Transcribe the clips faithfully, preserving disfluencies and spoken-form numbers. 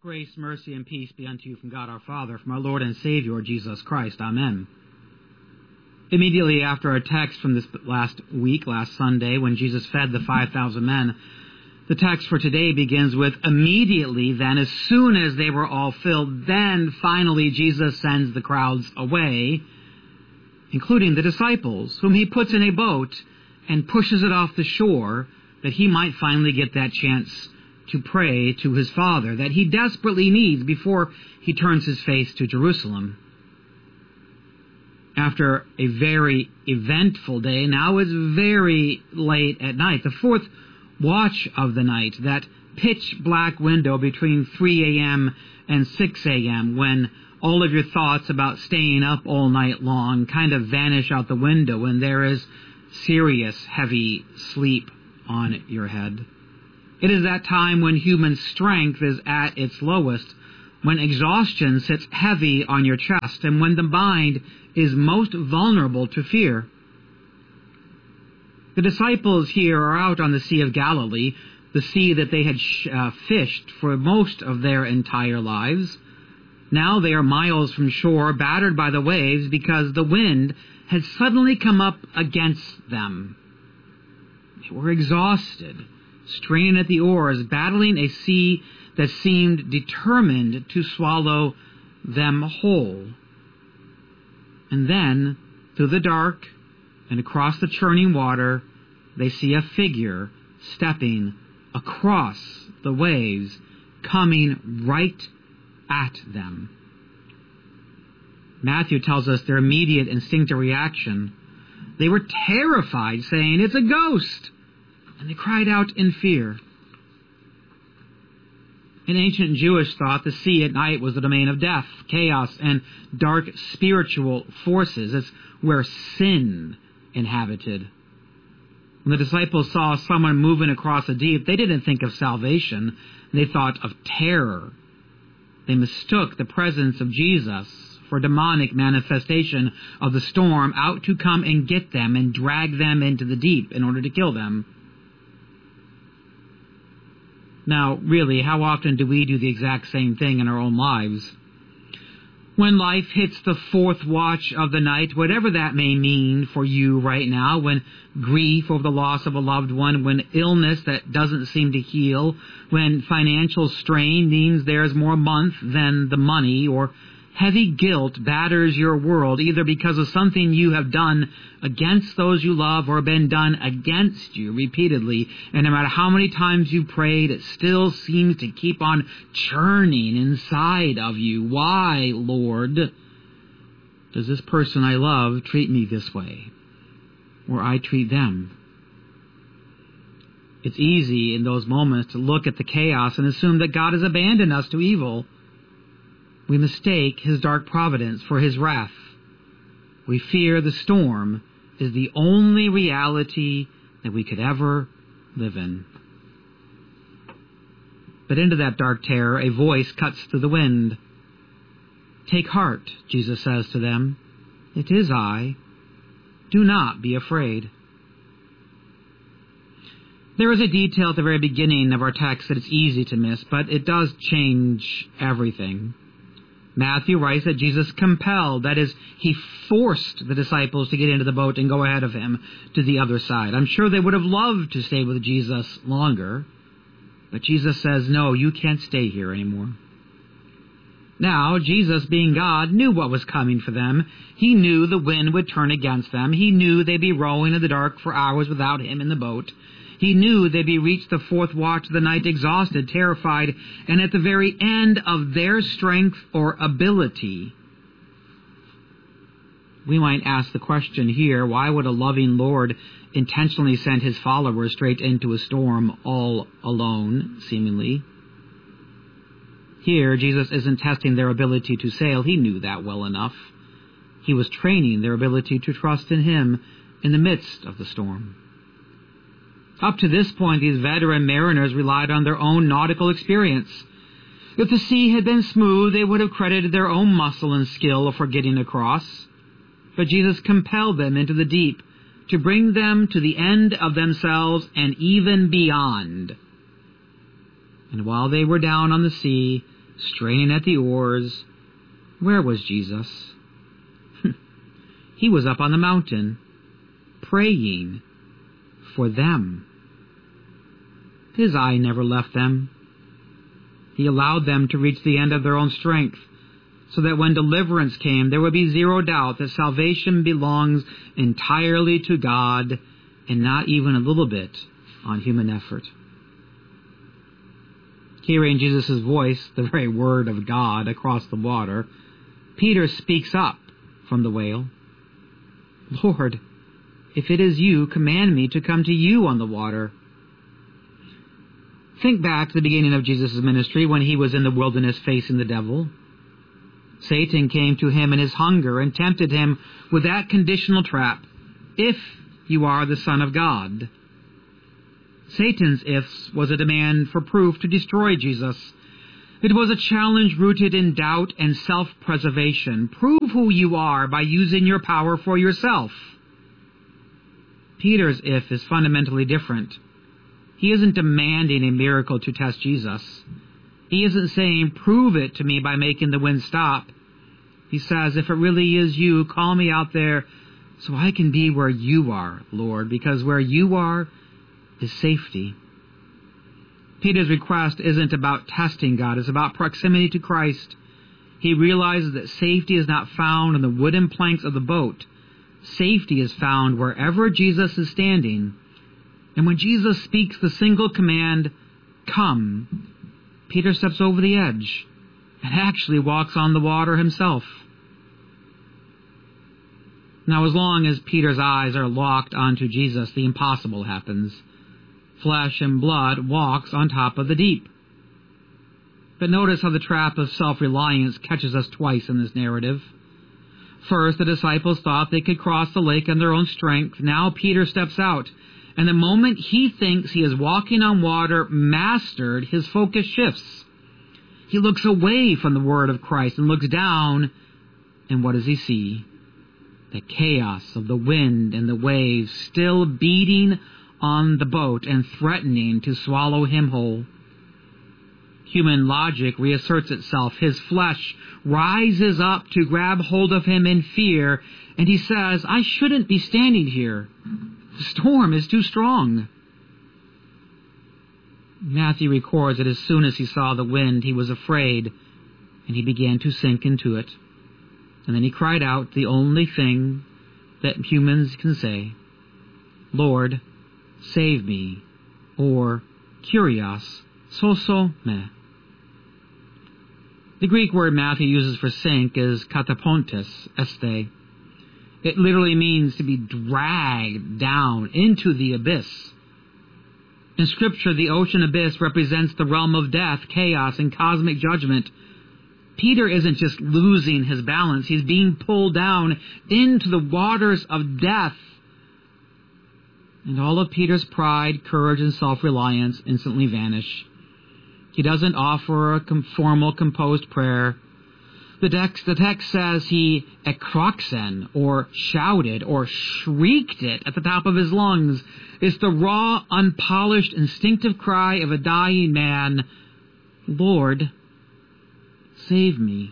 Grace, mercy, and peace be unto you from God our Father, from our Lord and Savior, Jesus Christ. Amen. Immediately after our text from this last week, last Sunday, when Jesus fed the five thousand men, the text for today begins with, immediately then, as soon as they were all filled, then finally Jesus sends the crowds away, including the disciples, whom he puts in a boat and pushes it off the shore, that he might finally get that chance to pray to his Father, that he desperately needs before he turns his face to Jerusalem. After a very eventful day, now it's very late at night, the fourth watch of the night, that pitch-black window between three a.m. and six a.m., when all of your thoughts about staying up all night long kind of vanish out the window, and there is serious, heavy sleep on your head. It is that time when human strength is at its lowest, when exhaustion sits heavy on your chest, and when the mind is most vulnerable to fear. The disciples here are out on the Sea of Galilee, the sea that they had sh- uh, fished for most of their entire lives. Now they are miles from shore, battered by the waves, because the wind had suddenly come up against them. They were exhausted, straining at the oars, battling a sea that seemed determined to swallow them whole. And then, through the dark and across the churning water, they see a figure stepping across the waves, coming right at them. Matthew tells us their immediate instinctive reaction. They were terrified, saying, "It's a ghost!" And they cried out in fear. In ancient Jewish thought, the sea at night was the domain of death, chaos, and dark spiritual forces. It's where sin inhabited. When the disciples saw someone moving across the deep, they didn't think of salvation. They thought of terror. They mistook the presence of Jesus for a demonic manifestation of the storm out to come and get them and drag them into the deep in order to kill them. Now, really, how often do we do the exact same thing in our own lives? When life hits the fourth watch of the night, whatever that may mean for you right now, when grief over the loss of a loved one, when illness that doesn't seem to heal, when financial strain means there's more a month than the money, or heavy guilt batters your world, either because of something you have done against those you love or been done against you repeatedly, and no matter how many times you prayed, it still seems to keep on churning inside of you. Why, Lord, does this person I love treat me this way, or I treat them? It's easy in those moments to look at the chaos and assume that God has abandoned us to evil. We mistake his dark providence for his wrath. We fear the storm is the only reality that we could ever live in. But into that dark terror, a voice cuts through the wind. "Take heart," Jesus says to them. "It is I. Do not be afraid." There is a detail at the very beginning of our text that it's easy to miss, but it does change everything. Matthew writes that Jesus compelled, that is, he forced the disciples to get into the boat and go ahead of him to the other side. I'm sure they would have loved to stay with Jesus longer, but Jesus says, "No, you can't stay here anymore." Now, Jesus, being God, knew what was coming for them. He knew the wind would turn against them. He knew they'd be rowing in the dark for hours without him in the boat. He knew they'd be reached the fourth watch of the night, exhausted, terrified, and at the very end of their strength or ability. We might ask the question here, why would a loving Lord intentionally send his followers straight into a storm all alone, seemingly? Here, Jesus isn't testing their ability to sail. He knew that well enough. He was training their ability to trust in him in the midst of the storm. Up to this point, these veteran mariners relied on their own nautical experience. If the sea had been smooth, they would have credited their own muscle and skill for getting across. But Jesus compelled them into the deep to bring them to the end of themselves and even beyond. And while they were down on the sea, straining at the oars. Where was Jesus? He was up on the mountain, praying for them. His eye never left them. He allowed them to reach the end of their own strength, so that when deliverance came, there would be zero doubt that salvation belongs entirely to God and not even a little bit on human effort. Hearing Jesus' voice, the very word of God, across the water, Peter speaks up from the whale. Lord, if it is you, command me to come to you on the water. Think back to the beginning of Jesus' ministry when he was in the wilderness facing the devil. Satan came to him in his hunger and tempted him with that conditional trap, if you are the Son of God. Satan's ifs was a demand for proof to destroy Jesus. It was a challenge rooted in doubt and self-preservation. Prove who you are by using your power for yourself. Peter's if is fundamentally different. He isn't demanding a miracle to test Jesus. He isn't saying, prove it to me by making the wind stop. He says, if it really is you, call me out there so I can be where you are, Lord, because where you are is safety. Peter's request isn't about testing God. It's about proximity to Christ. He realizes that safety is not found in the wooden planks of the boat. Safety is found wherever Jesus is standing. And when Jesus speaks the single command, come, Peter steps over the edge and actually walks on the water himself. Now, as long as Peter's eyes are locked onto Jesus, the impossible happens. Flesh and blood walks on top of the deep. But notice how the trap of self-reliance catches us twice in this narrative. First, the disciples thought they could cross the lake on their own strength. Now Peter steps out, and the moment he thinks he is walking on water mastered, his focus shifts. He looks away from the word of Christ and looks down, and what does he see? The chaos of the wind and the waves still beating on the boat and threatening to swallow him whole. Human logic reasserts itself. His flesh rises up to grab hold of him in fear, and he says, I shouldn't be standing here. The storm is too strong. Matthew records that as soon as he saw the wind, he was afraid, and he began to sink into it. And then he cried out the only thing that humans can say, Lord, save me, or Kyrios, sozo me. The Greek word Matthew uses for sink is katapontes este. It literally means to be dragged down into the abyss. In Scripture, the ocean abyss represents the realm of death, chaos, and cosmic judgment. Peter isn't just losing his balance. He's being pulled down into the waters of death. And all of Peter's pride, courage, and self-reliance instantly vanish. He doesn't offer a formal, composed prayer. The text, the text says he ekroxen, or shouted, or shrieked it at the top of his lungs. It's the raw, unpolished, instinctive cry of a dying man, Lord, save me.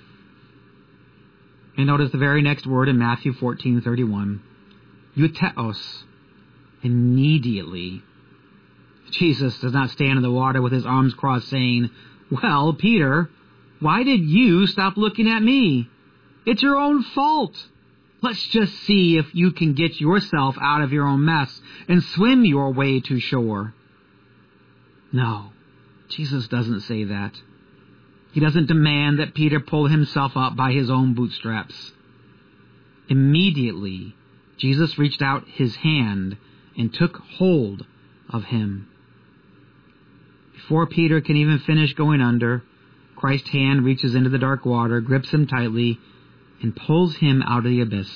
And notice the very next word in Matthew fourteen thirty-one. Euteos. Immediately. Jesus does not stand in the water with his arms crossed saying, well, Peter, why did you stop looking at me? It's your own fault. Let's just see if you can get yourself out of your own mess and swim your way to shore. No, Jesus doesn't say that. He doesn't demand that Peter pull himself up by his own bootstraps. Immediately, Jesus reached out his hand and took hold of him. Before Peter can even finish going under, Christ's hand reaches into the dark water, grips him tightly, and pulls him out of the abyss.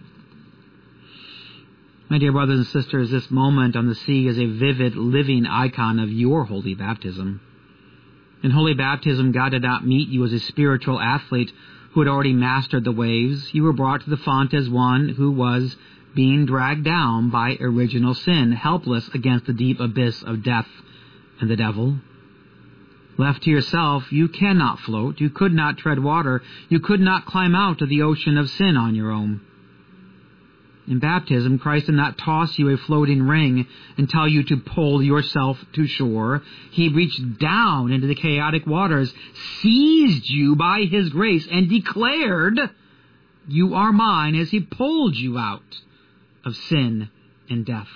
My dear brothers and sisters, this moment on the sea is a vivid, living icon of your holy baptism. In holy baptism, God did not meet you as a spiritual athlete who had already mastered the waves. You were brought to the font as one who was being dragged down by original sin, helpless against the deep abyss of death and the devil. Left to yourself, you cannot float, you could not tread water, you could not climb out of the ocean of sin on your own. In baptism, Christ did not toss you a floating ring and tell you to pull yourself to shore. He reached down into the chaotic waters, seized you by His grace, and declared, "You are mine," as He pulled you out of sin and death.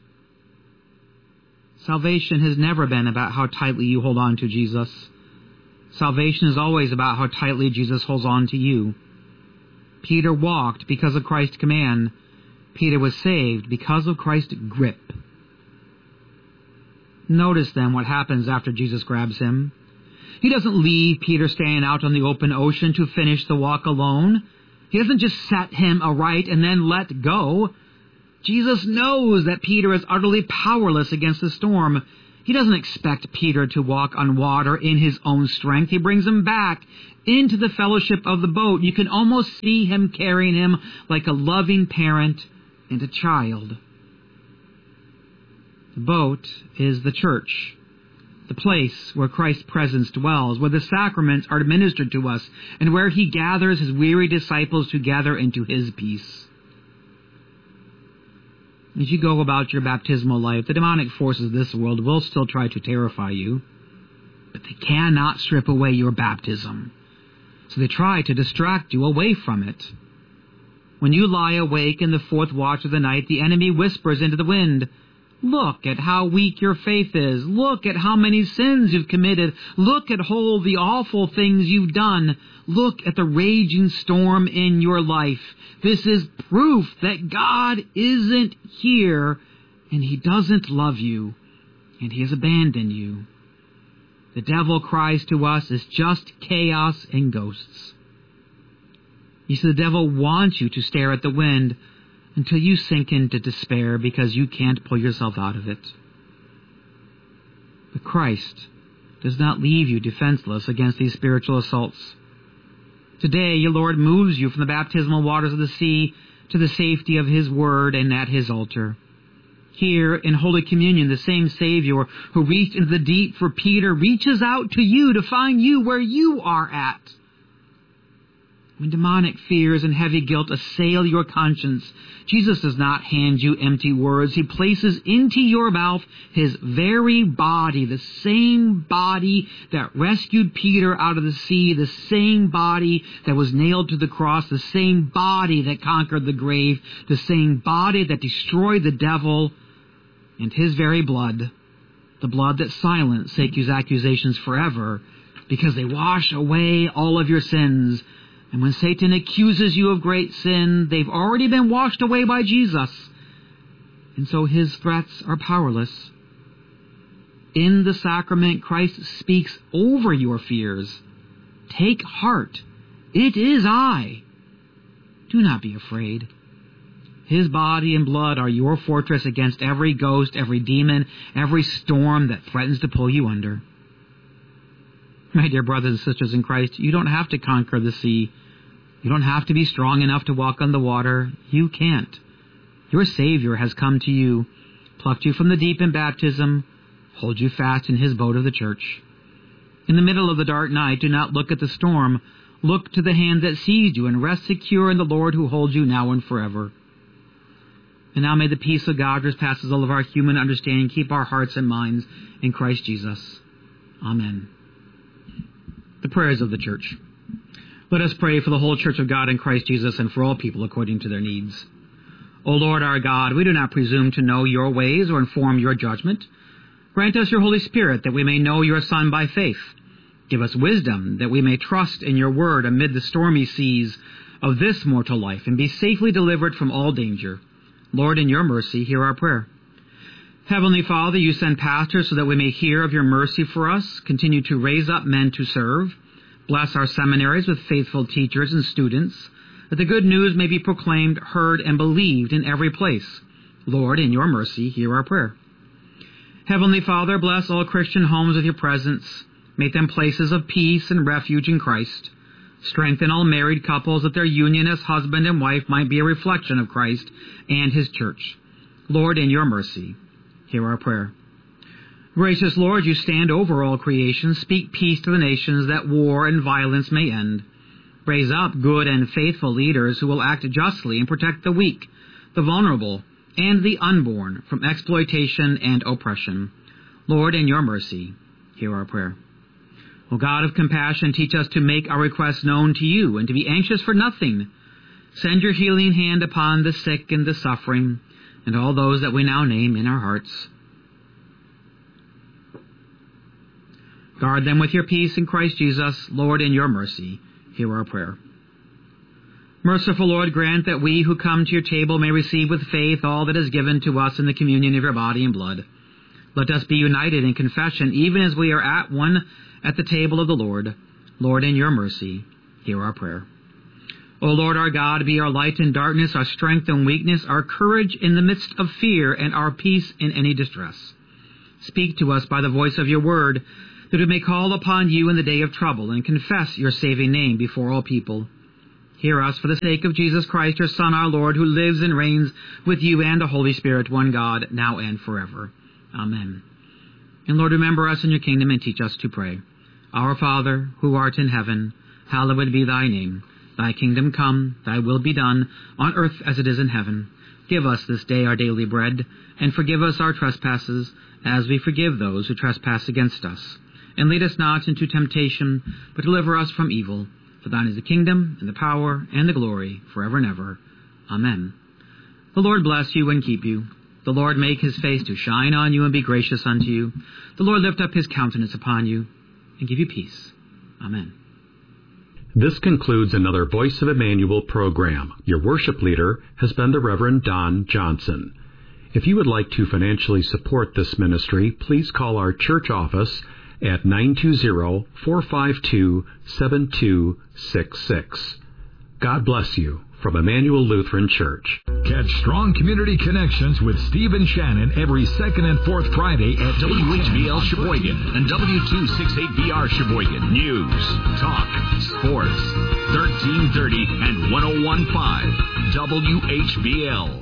Salvation has never been about how tightly you hold on to Jesus. Salvation is always about how tightly Jesus holds on to you. Peter walked because of Christ's command. Peter was saved because of Christ's grip. Notice then what happens after Jesus grabs him. He doesn't leave Peter standing out on the open ocean to finish the walk alone. He doesn't just set him aright and then let go. Jesus knows that Peter is utterly powerless against the storm. He doesn't expect Peter to walk on water in his own strength. He brings him back into the fellowship of the boat. You can almost see him carrying him like a loving parent and a child. The boat is the church, the place where Christ's presence dwells, where the sacraments are administered to us, and where He gathers His weary disciples together into His peace. As you go about your baptismal life, the demonic forces of this world will still try to terrify you, but they cannot strip away your baptism. So they try to distract you away from it. When you lie awake in the fourth watch of the night, the enemy whispers into the wind, "Look at how weak your faith is. Look at how many sins you've committed. Look at all the awful things you've done. Look at the raging storm in your life. This is proof that God isn't here, and He doesn't love you, and He has abandoned you." The devil cries to us, "It's just chaos and ghosts." You see, the devil wants you to stare at the wind until you sink into despair because you can't pull yourself out of it. But Christ does not leave you defenseless against these spiritual assaults. Today, your Lord moves you from the baptismal waters of the sea to the safety of His Word and at His altar. Here in Holy Communion, the same Savior who reached into the deep for Peter reaches out to you to find you where you are at. When demonic fears and heavy guilt assail your conscience, Jesus does not hand you empty words. He places into your mouth His very body, the same body that rescued Peter out of the sea, the same body that was nailed to the cross, the same body that conquered the grave, the same body that destroyed the devil, and His very blood, the blood that silenced Satan's accusations forever, because they wash away all of your sins. And when Satan accuses you of great sin, they've already been washed away by Jesus. And so his threats are powerless. In the sacrament, Christ speaks over your fears. Take heart. It is I. Do not be afraid. His body and blood are your fortress against every ghost, every demon, every storm that threatens to pull you under. My dear brothers and sisters in Christ, you don't have to conquer the sea. You don't have to be strong enough to walk on the water. You can't. Your Savior has come to you, plucked you from the deep in baptism, holds you fast in His boat of the church. In the middle of the dark night, do not look at the storm. Look to the hand that seized you and rest secure in the Lord who holds you now and forever. And now may the peace of God, which passes all of our human understanding, keep our hearts and minds in Christ Jesus. Amen. The prayers of the church. Let us pray for the whole church of God in Christ Jesus and for all people according to their needs. O Lord our God, we do not presume to know your ways or inform your judgment. Grant us your Holy Spirit that we may know your Son by faith. Give us wisdom that we may trust in your word amid the stormy seas of this mortal life and be safely delivered from all danger. Lord, in your mercy, hear our prayer. Heavenly Father, you send pastors so that we may hear of your mercy for us. Continue to raise up men to serve. Bless our seminaries with faithful teachers and students, that the good news may be proclaimed, heard, and believed in every place. Lord, in your mercy, hear our prayer. Heavenly Father, bless all Christian homes with your presence. Make them places of peace and refuge in Christ. Strengthen all married couples that their union as husband and wife might be a reflection of Christ and His church. Lord, in your mercy, hear our prayer. Gracious Lord, you stand over all creation. Speak peace to the nations, that war and violence may end. Raise up good and faithful leaders who will act justly and protect the weak, the vulnerable, and the unborn from exploitation and oppression. Lord, in your mercy, hear our prayer. O God of compassion, teach us to make our requests known to you and to be anxious for nothing. Send your healing hand upon the sick and the suffering and all those that we now name in our hearts. Guard them with your peace in Christ Jesus. Lord, in your mercy, hear our prayer. Merciful Lord, grant that we who come to your table may receive with faith all that is given to us in the communion of your body and blood. Let us be united in confession, even as we are at one at the table of the Lord. Lord, in your mercy, hear our prayer. O Lord our God, be our light in darkness, our strength in weakness, our courage in the midst of fear, and our peace in any distress. Speak to us by the voice of your word, that we may call upon you in the day of trouble and confess your saving name before all people. Hear us for the sake of Jesus Christ, your Son, our Lord, who lives and reigns with you and the Holy Spirit, one God, now and forever. Amen. And Lord, remember us in your kingdom and teach us to pray. Our Father, who art in heaven, hallowed be thy name. Thy kingdom come, thy will be done, on earth as it is in heaven. Give us this day our daily bread, and forgive us our trespasses, as we forgive those who trespass against us. And lead us not into temptation, but deliver us from evil. For thine is the kingdom, and the power, and the glory, forever and ever. Amen. The Lord bless you and keep you. The Lord make his face to shine on you and be gracious unto you. The Lord lift up his countenance upon you and give you peace. Amen. This concludes another Voice of Emmanuel program. Your worship leader has been the Reverend Don Johnson. If you would like to financially support this ministry, please call our church office at nine two zero, four five two, seven two six six. God bless you from Emmanuel Lutheran Church. Catch Strong Community Connections with Steve and Shannon every second and fourth Friday at W H B L Sheboygan and W two sixty-eight B R Sheboygan. News, talk, sports, thirteen thirty and ten fifteen W H B L.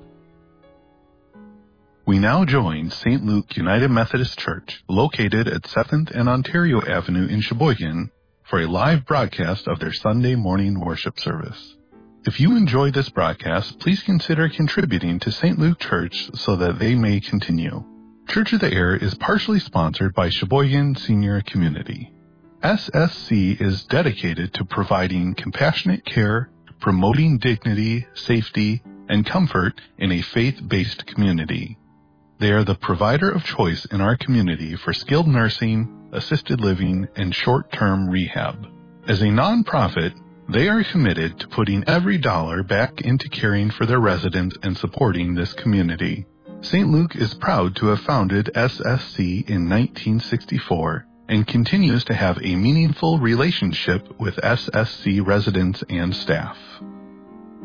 We now join Saint Luke United Methodist Church, located at seventh and Ontario Avenue in Sheboygan, for a live broadcast of their Sunday morning worship service. If you enjoy this broadcast, please consider contributing to Saint Luke Church so that they may continue. Church of the Air is partially sponsored by Sheboygan Senior Community. S S C is dedicated to providing compassionate care, promoting dignity, safety, and comfort in a faith-based community. They are the provider of choice in our community for skilled nursing, assisted living, and short-term rehab. As a nonprofit, they are committed to putting every dollar back into caring for their residents and supporting this community. Saint Luke is proud to have founded S S C in nineteen sixty-four and continues to have a meaningful relationship with S S C residents and staff.